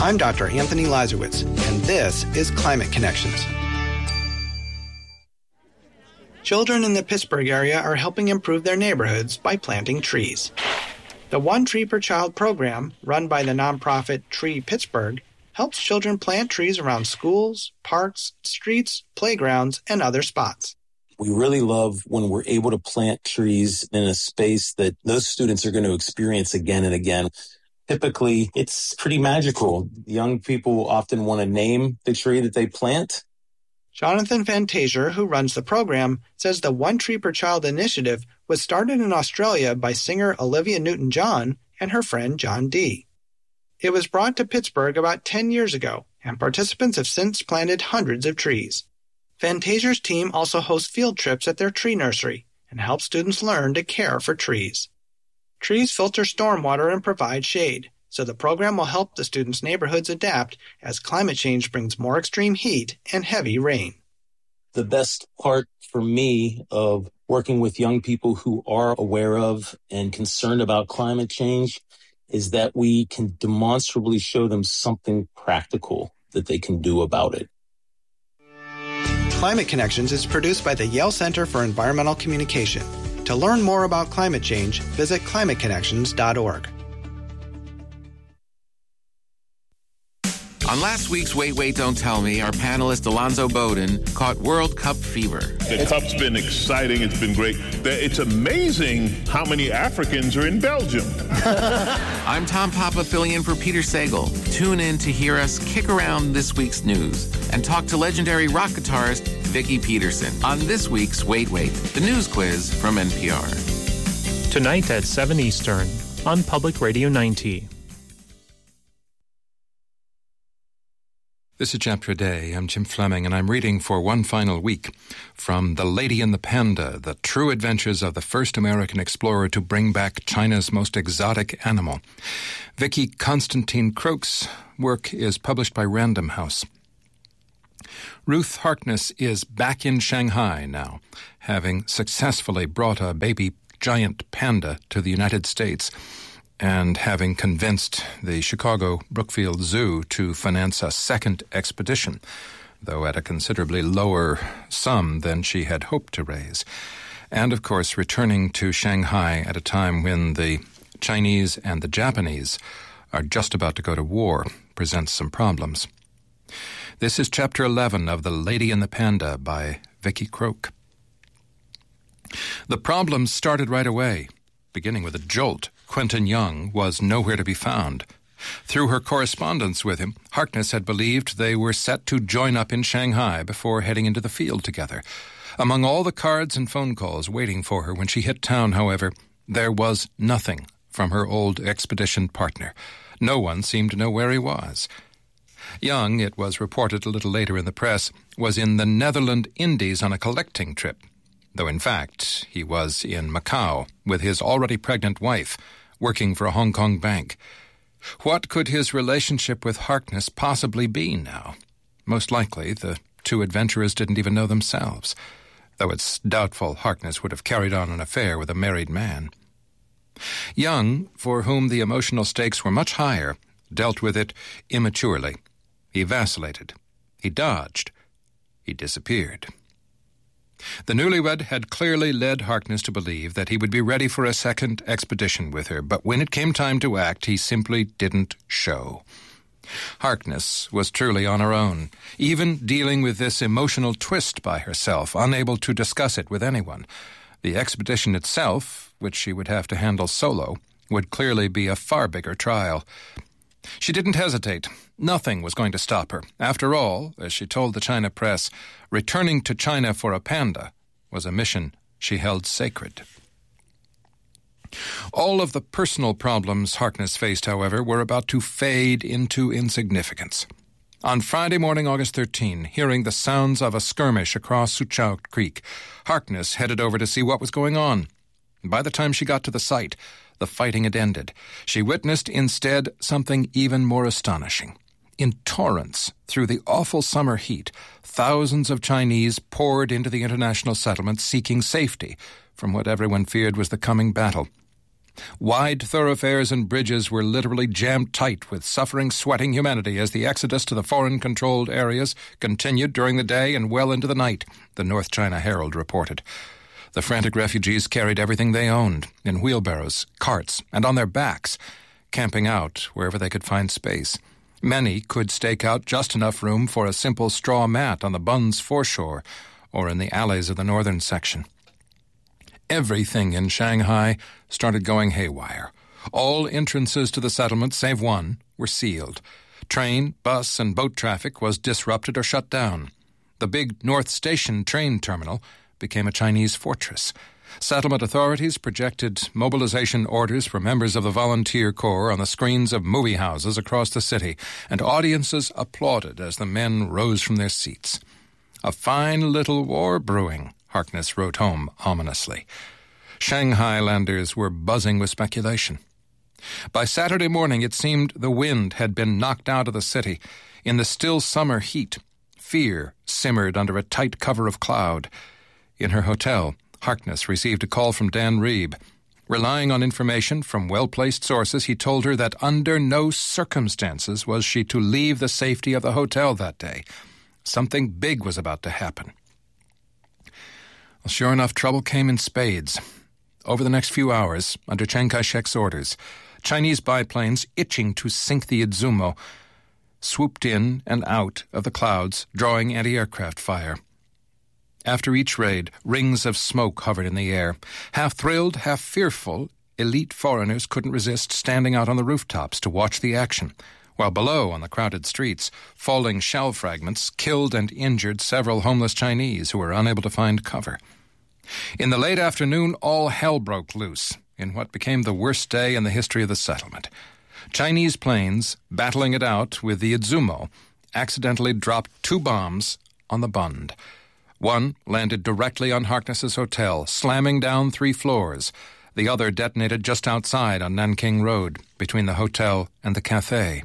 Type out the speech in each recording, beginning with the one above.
I'm Dr. Anthony Lazarowitz, and this is Climate Connections. Children in the Pittsburgh area are helping improve their neighborhoods by planting trees. The One Tree Per Child program, run by the nonprofit Tree Pittsburgh, helps children plant trees around schools, parks, streets, playgrounds, and other spots. We really love when we're able to plant trees in a space that those students are going to experience again and again. Typically, it's pretty magical. Young people often want to name the tree that they plant. Jonathan Fantasia, who runs the program, says the One Tree Per Child initiative was started in Australia by singer Olivia Newton-John and her friend John Dee. It was brought to Pittsburgh about 10 years ago, and participants have since planted hundreds of trees. Fantasia's team also hosts field trips at their tree nursery and helps students learn to care for trees. Trees filter stormwater and provide shade, so the program will help the students' neighborhoods adapt as climate change brings more extreme heat and heavy rain. The best part for me of working with young people who are aware of and concerned about climate change is that we can demonstrably show them something practical that they can do about it. Climate Connections is produced by the Yale Center for Environmental Communication. To learn more about climate change, visit climateconnections.org. On last week's Wait, Wait, Don't Tell Me, our panelist Alonzo Bowden caught World Cup fever. The Cup's been exciting. It's been great. It's amazing how many Africans are in Belgium. I'm Tom Papa, filling in for Peter Sagal. Tune in to hear us kick around this week's news and talk to legendary rock guitarist Vicki Peterson on this week's Wait, Wait, the news quiz from NPR. Tonight at 7 Eastern on Public Radio 90. This is Chapter Day. I'm Jim Fleming, and I'm reading for one final week from The Lady and the Panda, the true adventures of the first American explorer to bring back China's most exotic animal. Vicki Constantine Croak's work is published by Random House. Ruth Harkness is back in Shanghai now, having successfully brought a baby giant panda to the United States, and having convinced the Chicago Brookfield Zoo to finance a second expedition, though at a considerably lower sum than she had hoped to raise. And, of course, returning to Shanghai at a time when the Chinese and the Japanese are just about to go to war presents some problems. This is Chapter 11 of The Lady and the Panda by Vicki Croak. The problems started right away, beginning with a jolt. Quentin Young was nowhere to be found. Through her correspondence with him, Harkness had believed they were set to join up in Shanghai before heading into the field together. Among all the cards and phone calls waiting for her when she hit town, however, there was nothing from her old expedition partner. No one seemed to know where he was. Young, it was reported a little later in the press, was in the Netherlands Indies on a collecting trip, though in fact he was in Macau with his already pregnant wife, working for a Hong Kong bank. What could his relationship with Harkness possibly be now? Most likely the two adventurers didn't even know themselves, though it's doubtful Harkness would have carried on an affair with a married man. Young, for whom the emotional stakes were much higher, dealt with it immaturely. He vacillated. He dodged. He disappeared. The newlywed had clearly led Harkness to believe that he would be ready for a second expedition with her, but when it came time to act, he simply didn't show. Harkness was truly on her own, even dealing with this emotional twist by herself, unable to discuss it with anyone. The expedition itself, which she would have to handle solo, would clearly be a far bigger trial. She didn't hesitate. Nothing was going to stop her. After all, as she told the China press, returning to China for a panda was a mission she held sacred. All of the personal problems Harkness faced, however, were about to fade into insignificance. On Friday morning, August 13, hearing the sounds of a skirmish across Soochow Creek, Harkness headed over to see what was going on. By the time she got to the site, the fighting had ended. She witnessed instead something even more astonishing. In torrents, through the awful summer heat, thousands of Chinese poured into the international settlement seeking safety from what everyone feared was the coming battle. Wide thoroughfares and bridges were literally jammed tight with suffering, sweating humanity as the exodus to the foreign-controlled areas continued during the day and well into the night, the North China Herald reported. The frantic refugees carried everything they owned, in wheelbarrows, carts, and on their backs, camping out wherever they could find space. Many could stake out just enough room for a simple straw mat on the Bun's foreshore or in the alleys of the northern section. Everything in Shanghai started going haywire. All entrances to the settlement, save one, were sealed. Train, bus, and boat traffic was disrupted or shut down. The big North Station train terminal became a Chinese fortress. Settlement authorities projected mobilization orders for members of the volunteer corps on the screens of movie houses across the city, and audiences applauded as the men rose from their seats. A fine little war brewing, Harkness wrote home ominously. Shanghailanders were buzzing with speculation. By Saturday morning, it seemed the wind had been knocked out of the city. In the still summer heat, fear simmered under a tight cover of cloud. In her hotel, Harkness received a call from Dan Reeb. Relying on information from well-placed sources, he told her that under no circumstances was she to leave the safety of the hotel that day. Something big was about to happen. Well, sure enough, trouble came in spades. Over the next few hours, under Chiang Kai-shek's orders, Chinese biplanes itching to sink the Izumo swooped in and out of the clouds, drawing anti-aircraft fire. After each raid, rings of smoke hovered in the air. Half thrilled, half fearful, elite foreigners couldn't resist standing out on the rooftops to watch the action, while below, on the crowded streets, falling shell fragments killed and injured several homeless Chinese who were unable to find cover. In the late afternoon, all hell broke loose in what became the worst day in the history of the settlement. Chinese planes, battling it out with the Izumo, accidentally dropped 2 bombs on the Bund. One landed directly on Harkness's hotel, slamming down 3 floors. The other detonated just outside on Nanking Road, between the hotel and the cafe.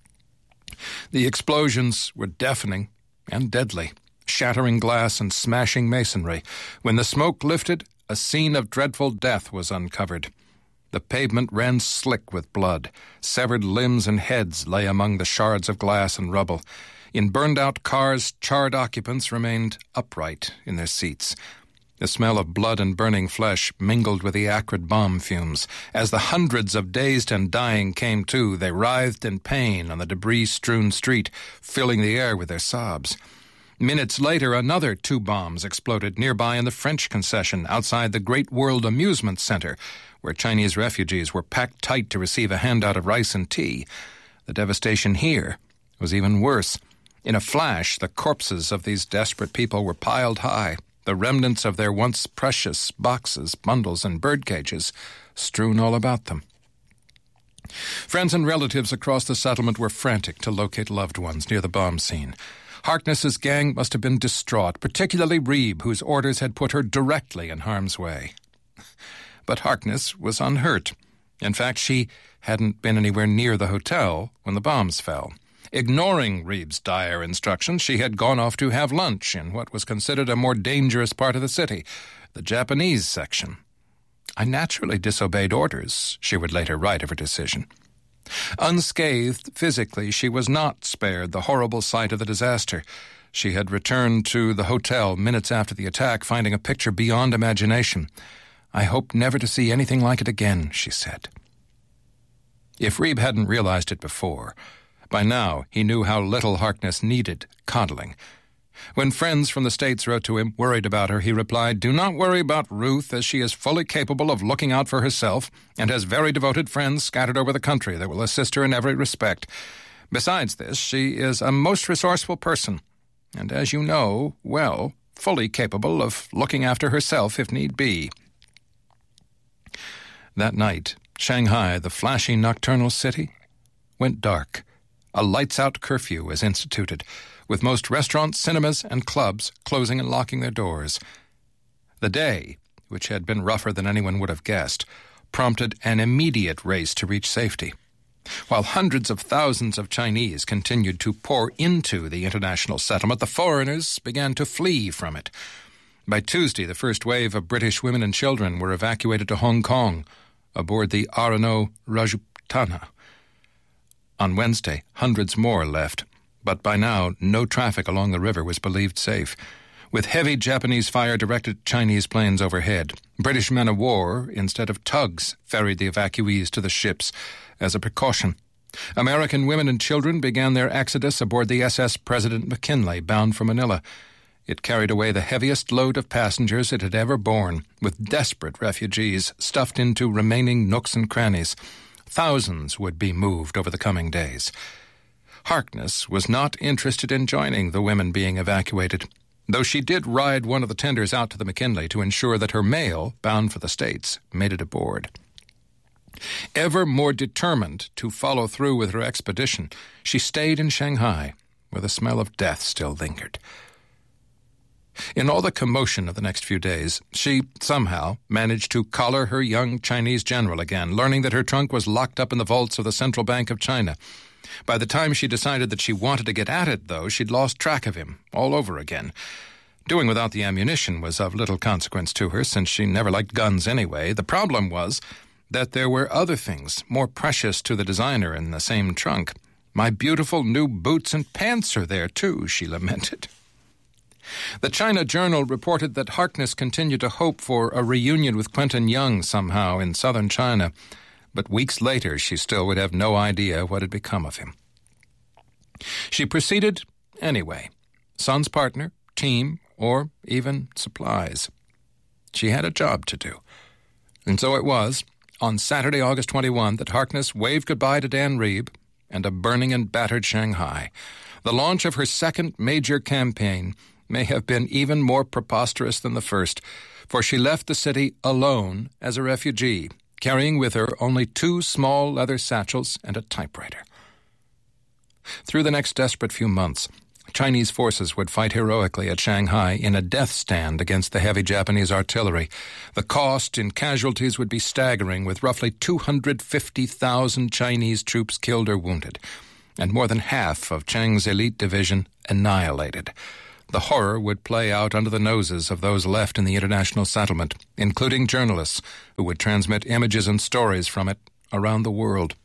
The explosions were deafening and deadly, shattering glass and smashing masonry. When the smoke lifted, a scene of dreadful death was uncovered. The pavement ran slick with blood. Severed limbs and heads lay among the shards of glass and rubble. In burned-out cars, charred occupants remained upright in their seats. The smell of blood and burning flesh mingled with the acrid bomb fumes. As the hundreds of dazed and dying came to, they writhed in pain on the debris-strewn street, filling the air with their sobs. Minutes later, another 2 bombs exploded nearby in the French concession outside the Great World Amusement Center, where Chinese refugees were packed tight to receive a handout of rice and tea. The devastation here was even worse. In a flash, the corpses of these desperate people were piled high, the remnants of their once precious boxes, bundles, and bird cages strewn all about them. Friends and relatives across the settlement were frantic to locate loved ones near the bomb scene. Harkness's gang must have been distraught, particularly Reeb, whose orders had put her directly in harm's way. But Harkness was unhurt. In fact, she hadn't been anywhere near the hotel when the bombs fell. Ignoring Reeb's dire instructions, she had gone off to have lunch in what was considered a more dangerous part of the city, the Japanese section. "I naturally disobeyed orders," she would later write of her decision. Unscathed physically, she was not spared the horrible sight of the disaster. She had returned to the hotel minutes after the attack, finding a picture beyond imagination. "I hope never to see anything like it again," she said. If Reeb hadn't realized it before, by now he knew how little Harkness needed coddling. When friends from the States wrote to him, worried about her, he replied, "Do not worry about Ruth, as she is fully capable of looking out for herself and has very devoted friends scattered over the country that will assist her in every respect. Besides this, she is a most resourceful person, and as you know, well, fully capable of looking after herself if need be." That night, Shanghai, the flashy nocturnal city, went dark. A lights-out curfew was instituted, with most restaurants, cinemas, and clubs closing and locking their doors. The day, which had been rougher than anyone would have guessed, prompted an immediate race to reach safety. While hundreds of thousands of Chinese continued to pour into the international settlement, the foreigners began to flee from it. By Tuesday, the first wave of British women and children were evacuated to Hong Kong. aboard the Arano Rajputana. On Wednesday, hundreds more left, but by now no traffic along the river was believed safe. With heavy Japanese fire directed at Chinese planes overhead, British men of war, instead of tugs, ferried the evacuees to the ships as a precaution. American women and children began their exodus aboard the SS President McKinley, bound for Manila. It carried away the heaviest load of passengers it had ever borne, with desperate refugees stuffed into remaining nooks and crannies. Thousands would be moved over the coming days. Harkness was not interested in joining the women being evacuated, though she did ride one of the tenders out to the McKinley to ensure that her mail, bound for the States, made it aboard. Ever more determined to follow through with her expedition, she stayed in Shanghai, where the smell of death still lingered. In all the commotion of the next few days, she somehow managed to collar her young Chinese general again, learning that her trunk was locked up in the vaults of the Central Bank of China. By the time she decided that she wanted to get at it, though, she'd lost track of him all over again. Doing without the ammunition was of little consequence to her, since she never liked guns anyway. The problem was that there were other things more precious to the designer in the same trunk. "My beautiful new boots and pants are there, too," she lamented. The China Journal reported that Harkness continued to hope for a reunion with Quentin Young somehow in southern China, but weeks later she still would have no idea what had become of him. She proceeded anyway, son's partner, team, or even supplies. She had a job to do. And so it was, on Saturday, August 21, that Harkness waved goodbye to Dan Reeb and a burning and battered Shanghai. The launch of her second major campaign may have been even more preposterous than the first, for she left the city alone as a refugee, carrying with her only 2 small leather satchels and a typewriter. Through the next desperate few months, Chinese forces would fight heroically at Shanghai in a death stand against the heavy Japanese artillery. The cost in casualties would be staggering, with roughly 250,000 Chinese troops killed or wounded, and more than half of Chiang's elite division annihilated. The horror would play out under the noses of those left in the international settlement, including journalists who would transmit images and stories from it around the world.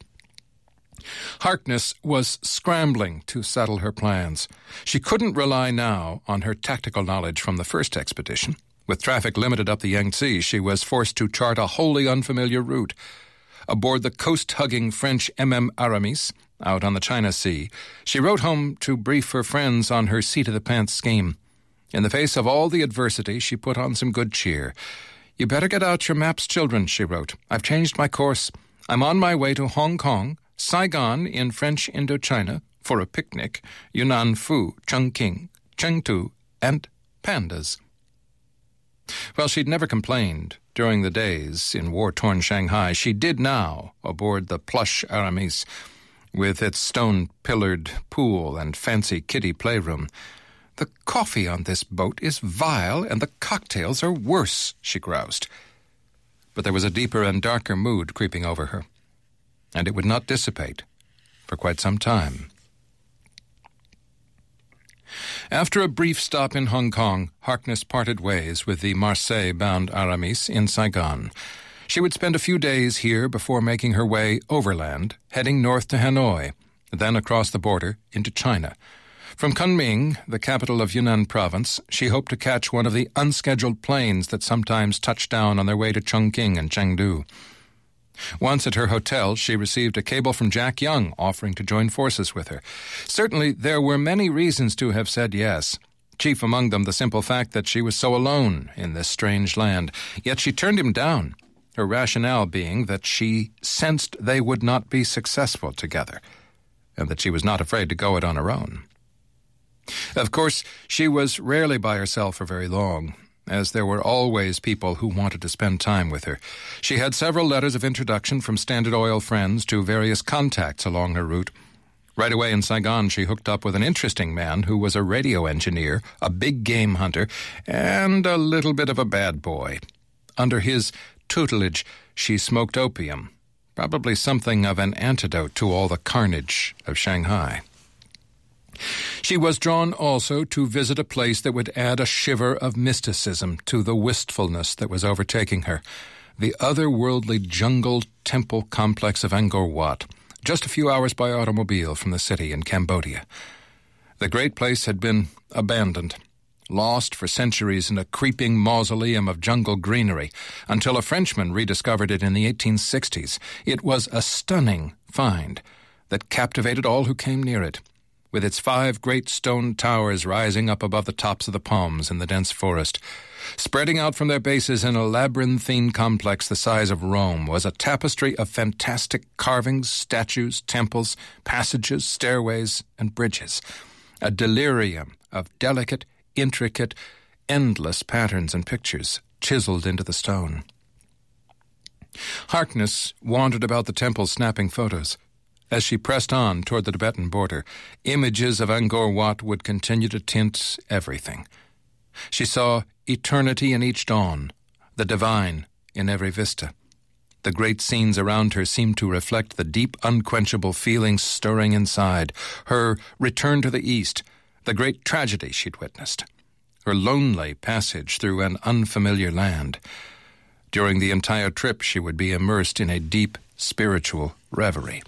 Harkness was scrambling to settle her plans. She couldn't rely now on her tactical knowledge from the first expedition. With traffic limited up the Yangtze, she was forced to chart a wholly unfamiliar route. Aboard the coast-hugging French MM Aramis, out on the China Sea, she wrote home to brief her friends on her seat-of-the-pants scheme. In the face of all the adversity, she put on some good cheer. "You better get out your maps, children," she wrote. "I've changed my course. I'm on my way to Hong Kong, Saigon in French Indochina for a picnic, Yunnan Phu, Chongqing, Chengdu, and pandas." Well, she'd never complained during the days in war-torn Shanghai. She did now aboard the plush Aramis, with its stone-pillared pool and fancy kiddie playroom. "The coffee on this boat is vile, and the cocktails are worse," she groused. But there was a deeper and darker mood creeping over her, and it would not dissipate for quite some time. After a brief stop in Hong Kong, Harkness parted ways with the Marseille-bound Aramis in Saigon. She would spend a few days here before making her way overland, heading north to Hanoi, then across the border into China. From Kunming, the capital of Yunnan province, she hoped to catch one of the unscheduled planes that sometimes touched down on their way to Chongqing and Chengdu. Once at her hotel, she received a cable from Jack Young offering to join forces with her. Certainly, there were many reasons to have said yes, chief among them the simple fact that she was so alone in this strange land. Yet she turned him down, her rationale being that she sensed they would not be successful together, and that she was not afraid to go it on her own. Of course, she was rarely by herself for very long, as there were always people who wanted to spend time with her. She had several letters of introduction from Standard Oil friends to various contacts along her route. Right away in Saigon, she hooked up with an interesting man who was a radio engineer, a big game hunter, and a little bit of a bad boy. Under his tutelage, she smoked opium, probably something of an antidote to all the carnage of Shanghai. She was drawn also to visit a place that would add a shiver of mysticism to the wistfulness that was overtaking her, the otherworldly jungle temple complex of Angkor Wat, just a few hours by automobile from the city in Cambodia. The great place had been abandoned, lost for centuries in a creeping mausoleum of jungle greenery, until a Frenchman rediscovered it in the 1860s. It was a stunning find that captivated all who came near it, with its 5 great stone towers rising up above the tops of the palms in the dense forest. Spreading out from their bases in a labyrinthine complex the size of Rome was a tapestry of fantastic carvings, statues, temples, passages, stairways, and bridges. A delirium of delicate, intricate, endless patterns and pictures chiseled into the stone. Harkness wandered about the temple snapping photos. As she pressed on toward the Tibetan border, images of Angkor Wat would continue to tint everything. She saw eternity in each dawn, the divine in every vista. The great scenes around her seemed to reflect the deep, unquenchable feelings stirring inside, her return to the East, the great tragedy she'd witnessed, her lonely passage through an unfamiliar land. During the entire trip, she would be immersed in a deep spiritual reverie.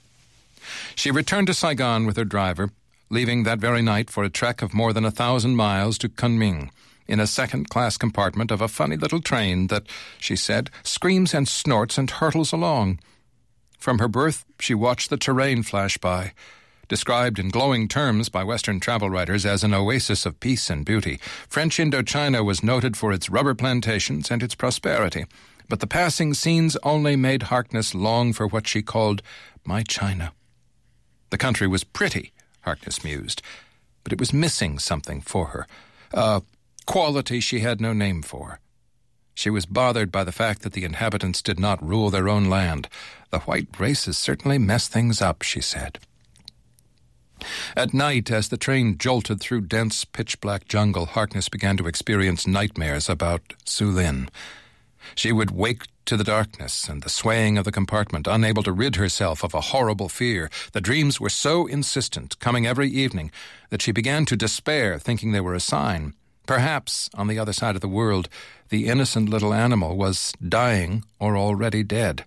She returned to Saigon with her driver, leaving that very night for a trek of more than 1,000 miles to Kunming, in a second-class compartment of a funny little train that, she said, screams and snorts and hurtles along. From her berth, she watched the terrain flash by. Described in glowing terms by Western travel writers as an oasis of peace and beauty, French Indochina was noted for its rubber plantations and its prosperity. But the passing scenes only made Harkness long for what she called my China. The country was pretty, Harkness mused, but it was missing something for her, a quality she had no name for. She was bothered by the fact that the inhabitants did not rule their own land. The white races certainly messed things up, she said. At night, as the train jolted through dense, pitch-black jungle, Harkness began to experience nightmares about Sulin. She would wake to the darkness and the swaying of the compartment, unable to rid herself of a horrible fear. The dreams were so insistent, coming every evening, that she began to despair, thinking they were a sign. Perhaps, on the other side of the world, the innocent little animal was dying or already dead.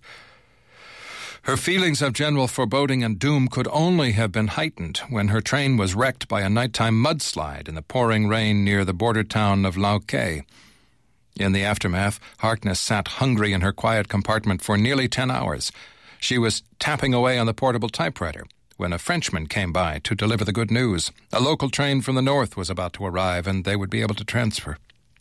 Her feelings of general foreboding and doom could only have been heightened when her train was wrecked by a nighttime mudslide in the pouring rain near the border town of Lao Khe. In the aftermath, Harkness sat hungry in her quiet compartment for nearly 10 hours. She was tapping away on the portable typewriter when a Frenchman came by to deliver the good news. A local train from the north was about to arrive, and they would be able to transfer.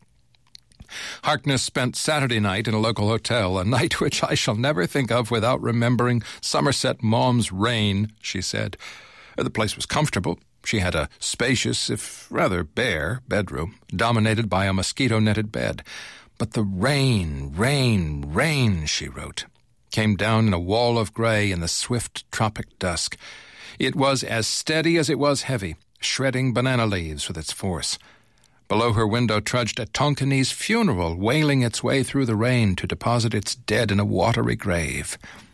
Harkness spent Saturday night in a local hotel, a night which I shall never think of without remembering Somerset Maugham's Rain, she said. The place was comfortable. She had a spacious, if rather bare, bedroom, dominated by a mosquito-netted bed. But the rain, she wrote, came down in a wall of gray in the swift tropic dusk. It was as steady as it was heavy, shredding banana leaves with its force. Below her window trudged a Tonkinese funeral, wailing its way through the rain to deposit its dead in a watery grave.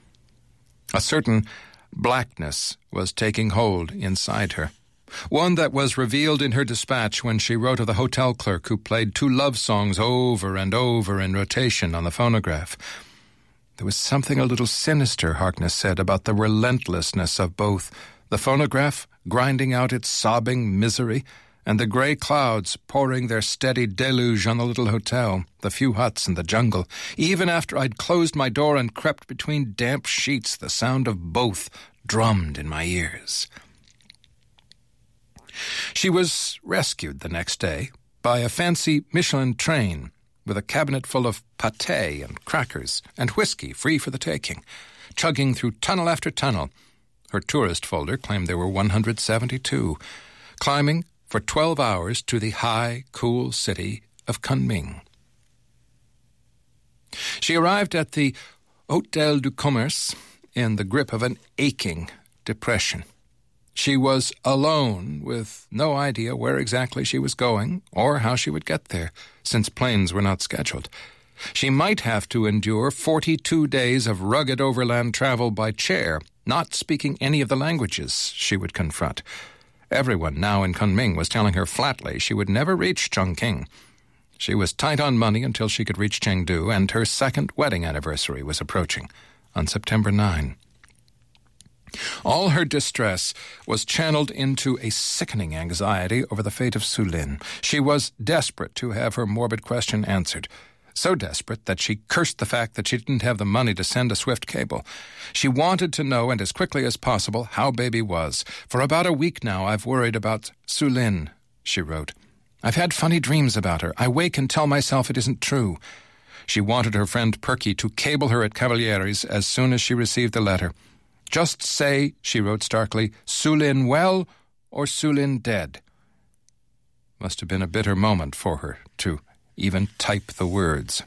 A certain blackness was taking hold inside her, one that was revealed in her dispatch when she wrote of the hotel clerk who played 2 love songs over and over in rotation on the phonograph. There was something a little sinister, Harkness said, about the relentlessness of both, the phonograph grinding out its sobbing misery, and the gray clouds pouring their steady deluge on the little hotel, the few huts and the jungle. Even after I'd closed my door and crept between damp sheets, the sound of both drummed in my ears. She was rescued the next day by a fancy Michelin train with a cabinet full of pâté and crackers and whiskey free for the taking, chugging through tunnel after tunnel. Her tourist folder claimed there were 172, climbing for 12 hours to the high, cool city of Kunming. She arrived at the Hôtel du Commerce in the grip of an aching depression. She was alone, with no idea where exactly she was going or how she would get there, since planes were not scheduled. She might have to endure 42 days of rugged overland travel by chair, not speaking any of the languages she would confront. Everyone now in Kunming was telling her flatly she would never reach Chongqing. She was tight on money until she could reach Chengdu, and her second wedding anniversary was approaching on September 9. All her distress was channeled into a sickening anxiety over the fate of Su Lin. She was desperate to have her morbid question answered, so desperate that she cursed the fact that she didn't have the money to send a swift cable. She wanted to know, and as quickly as possible, how baby was. For about a week now I've worried about Su Lin, she wrote. I've had funny dreams about her. I wake and tell myself it isn't true. She wanted her friend Perky to cable her at Cavalieri's as soon as she received the letter. Just say, she wrote starkly, Su Lin well or Su Lin dead. Must have been a bitter moment for her to even type the words.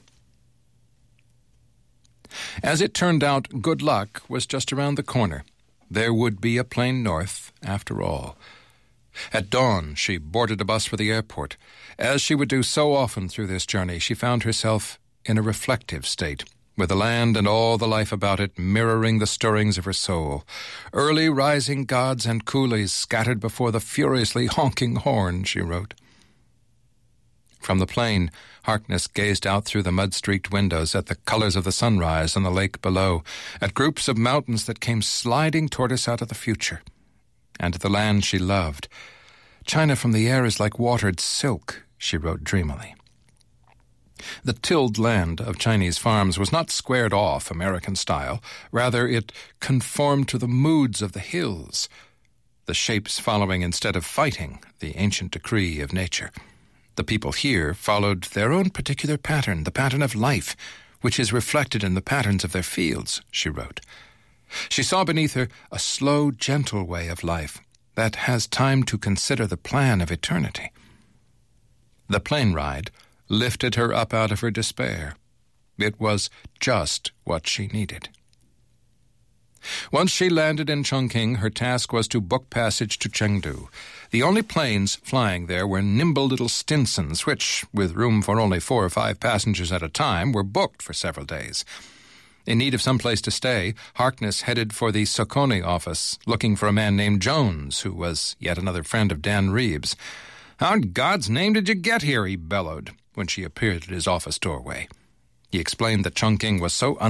As it turned out, good luck was just around the corner. There would be a plane north, after all. At dawn, she boarded a bus for the airport. As she would do so often through this journey, she found herself in a reflective state, with the land and all the life about it mirroring the stirrings of her soul. Early rising gods and coolies scattered before the furiously honking horn, she wrote. From the plane, Harkness gazed out through the mud-streaked windows at the colors of the sunrise on the lake below, at groups of mountains that came sliding toward us out of the future, and at the land she loved. China from the air is like watered silk, she wrote dreamily. The tilled land of Chinese farms was not squared off American style. Rather, it conformed to the moods of the hills, the shapes following instead of fighting the ancient decree of nature. The people here followed their own particular pattern, the pattern of life, which is reflected in the patterns of their fields, she wrote. She saw beneath her a slow, gentle way of life that has time to consider the plan of eternity. The plane ride lifted her up out of her despair. It was just what she needed. Once she landed in Chongqing, her task was to book passage to Chengdu. The only planes flying there were nimble little Stinsons, which, with room for only 4 or 5 passengers at a time, were booked for several days. In need of some place to stay, Harkness headed for the Soconi office, looking for a man named Jones, who was yet another friend of Dan Reeves. "How in God's name did you get here?" he bellowed when she appeared at his office doorway. He explained that Chongqing was so